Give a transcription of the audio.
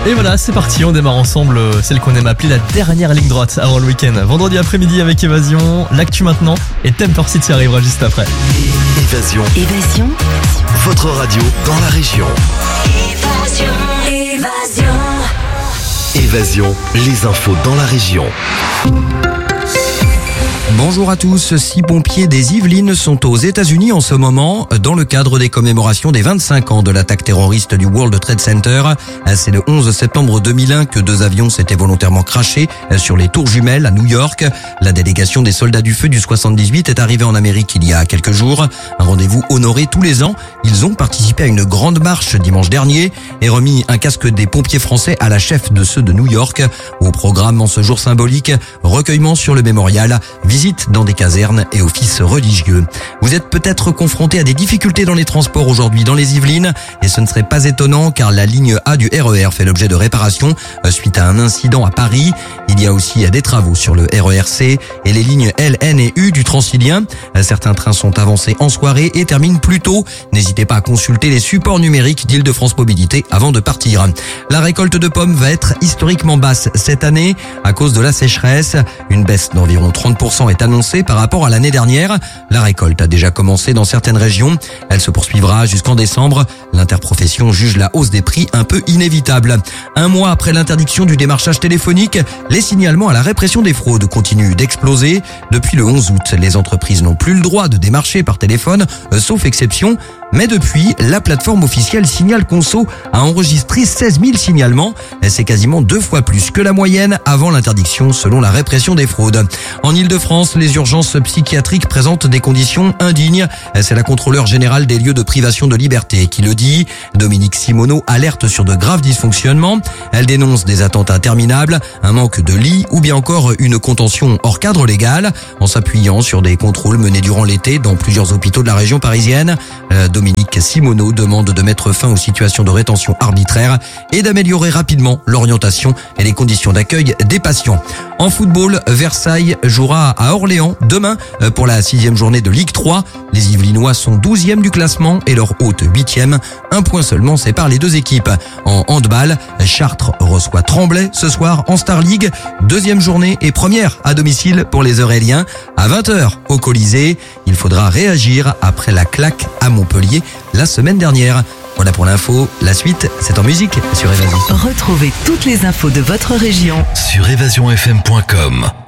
Et voilà, c'est parti, on démarre ensemble celle qu'on aime appeler la dernière ligne droite avant le week-end. Vendredi après-midi avec Évasion, l'actu maintenant et Temper City arrivera juste après. Évasion. Votre radio dans la région. Évasion, les infos dans la région. Bonjour à tous, 6 pompiers des Yvelines sont aux États-Unis en ce moment dans le cadre des commémorations des 25 ans de l'attaque terroriste du World Trade Center. C'est le 11 septembre 2001 que 2 avions s'étaient volontairement crashés sur les tours jumelles à New York. La délégation des soldats du feu du 78 est arrivée en Amérique il y a quelques jours. Un rendez-vous honoré tous les ans. Ils ont participé à une grande marche dimanche dernier et remis un casque des pompiers français à la chef de ceux de New York. Au programme en ce jour symbolique, recueillement sur le mémorial, visite dans des casernes et offices religieux. Vous êtes peut-être confronté à des difficultés dans les transports aujourd'hui dans les Yvelines et ce ne serait pas étonnant car la ligne A du RER fait l'objet de réparations suite à un incident à Paris. Il y a aussi des travaux sur le RER-C et les lignes L, N et U du Transilien. Certains trains sont avancés en soirée et terminent plus tôt. N'hésitez pas à consulter les supports numériques d'Île-de-France Mobilité avant de partir. La récolte de pommes va être historiquement basse cette année à cause de la sécheresse. Une baisse d'environ 30% est annoncée par rapport à l'année dernière. La récolte a déjà commencé dans certaines régions. Elle se poursuivra jusqu'en décembre. L'interprofession juge la hausse des prix un peu inévitable. Un mois après l'interdiction du démarchage téléphonique, les signalements à la répression des fraudes continuent d'exploser. Depuis le 11 août, les entreprises n'ont plus le droit de démarcher par téléphone, sauf exception. Mais depuis, la plateforme officielle Signal Conso a enregistré 16 000 signalements. C'est quasiment 2 fois plus que la moyenne avant l'interdiction selon la répression des fraudes. En Ile-de-France, les urgences psychiatriques présentent des conditions indignes. C'est la contrôleure générale des lieux de privation de liberté qui le dit. Dominique Simoneau alerte sur de graves dysfonctionnements. Elle dénonce des attentes interminables, un manque de lits ou bien encore une contention hors cadre légal. En s'appuyant sur des contrôles menés durant l'été dans plusieurs hôpitaux de la région parisienne, Dominique Simoneau demande de mettre fin aux situations de rétention arbitraire et d'améliorer rapidement l'orientation et les conditions d'accueil des patients. En football, Versailles jouera à Orléans demain pour la 6e journée de Ligue 3. Les Yvelinois sont 12e du classement et leur hôte 8e. Un point seulement sépare les deux équipes. En handball, Chartres reçoit Tremblay ce soir en Star League. 2e journée et première à domicile pour les Euréliens. À 20h au Colisée, il faudra réagir après la claque à Montpellier la semaine dernière. Voilà pour l'info. La suite, c'est en musique sur Évasion. Retrouvez toutes les infos de votre région Sur évasionfm.com.